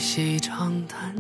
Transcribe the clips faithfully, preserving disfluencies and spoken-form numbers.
细长谈。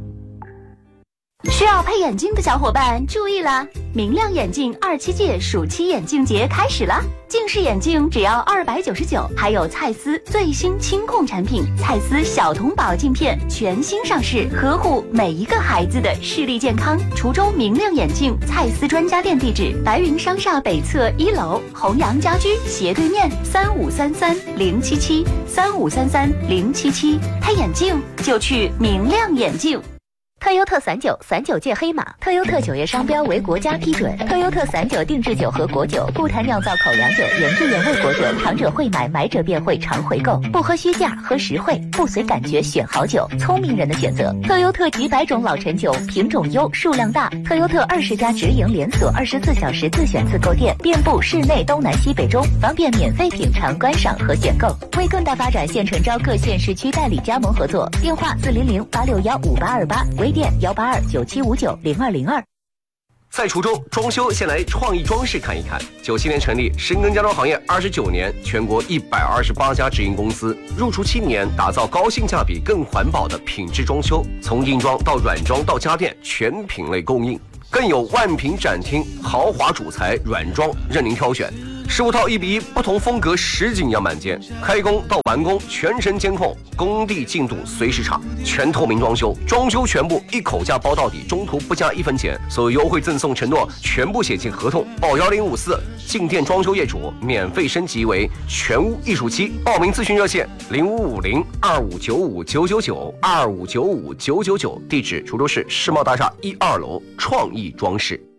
需要配眼镜的小伙伴注意了，明亮眼镜二七届暑期眼镜节开始了，近视眼镜只要二百九十九，还有蔡司最新清控产品蔡司小童宝镜片全新上市，呵护每一个孩子的视力健康。滁州明亮眼镜蔡司专家店地址：白云商厦北侧一楼，弘阳家居斜对面，三五三三零七七三五三三零七七。配眼镜就去明亮眼镜。 特优特散酒，散酒界黑马。特优特酒业商标为国家批准。特优特散酒定制酒和果酒，不谈酿造口粮酒，原汁原味果酒，尝者会买，买者便会常回购。不喝虚价，喝实惠，不随感觉选好酒，聪明人的选择。特优特几百种老陈酒，品种优，数量大。特优特二十家直营连锁，二十四小时自选自购店，遍布市内东南西北中，方便免费品尝、观赏和选购。为更大发展，现诚招各县市区代理加盟合作，电话四零零八六幺五八二八，微店幺八二九七五九零二零二。 在滁州装修，先来创意装饰看一看。九七年成立，深耕家装行业二十九年，全国一百二十八家直营公司，入驻七年，打造高性价比、更环保的品质装修，从硬装到软装到家电，全品类供应，更有万品展厅，豪华主材软装任您挑选。十五套一比一不同风格实景样板间，开工到完工全程监控，工地进度随时查，全透明装修，装修全部一口价包到底，中途不加一分钱，所有优惠赠送承诺全部写进合同，报幺零五四，进店装修业主免费升级为全屋艺术期，报名咨询热线零五五零二五九五九九九二五九五九九九，地址滁州市世贸大厦一二楼创意装饰。